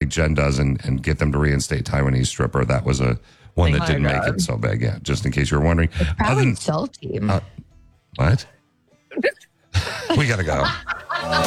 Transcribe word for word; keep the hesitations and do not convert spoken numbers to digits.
like Jen does and, and get them to reinstate Taiwanese stripper. That was a one Oh that my didn't God. make it so big. Yeah, just in case you were wondering. It's Other probably than- salty. uh, what? We got to go.